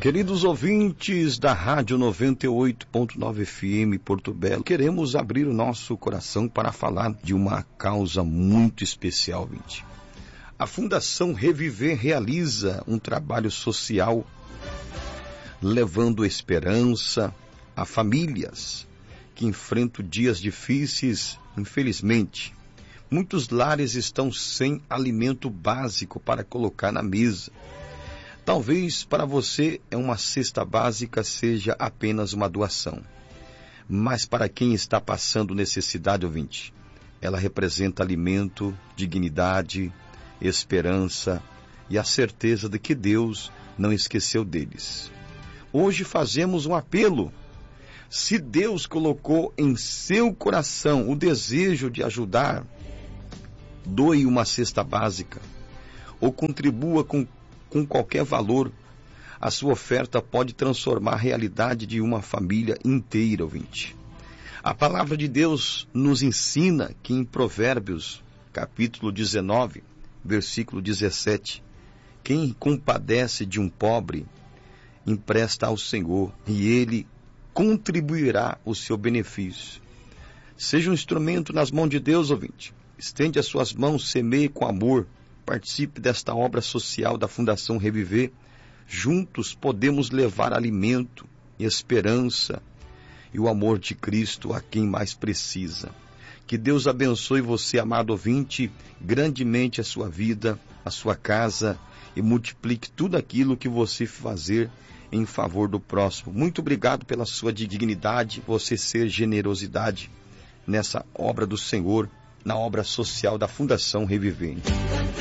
Queridos ouvintes da Rádio 98.9 FM Porto Belo, queremos abrir o nosso coração para falar de uma causa muito especial, ouvinte. A Fundação Reviver realiza um trabalho social levando esperança a famílias que enfrentam dias difíceis. Infelizmente, muitos lares estão sem alimento básico para colocar na mesa. Talvez para você uma cesta básica seja apenas uma doação, mas para quem está passando necessidade, ouvinte, ela representa alimento, dignidade, esperança e a certeza de que Deus não esqueceu deles. Hoje fazemos um apelo. Se Deus colocou em seu coração o desejo de ajudar, doe uma cesta básica ou contribua com qualquer valor. A sua oferta pode transformar a realidade de uma família inteira, ouvinte. A palavra de Deus nos ensina que em Provérbios, capítulo 19, versículo 17, quem compadece de um pobre, empresta ao Senhor, e Ele contribuirá o seu benefício. Seja um instrumento nas mãos de Deus, ouvinte. Estende as suas mãos, semeie com amor. Participe desta obra social da Fundação Reviver. Juntos podemos levar alimento, esperança e o amor de Cristo a quem mais precisa. Que Deus abençoe você, amado ouvinte, grandemente a sua vida, a sua casa, e multiplique tudo aquilo que você fazer em favor do próximo. Muito obrigado pela sua dignidade, você ser generosidade nessa obra do Senhor, na obra social da Fundação Reviver.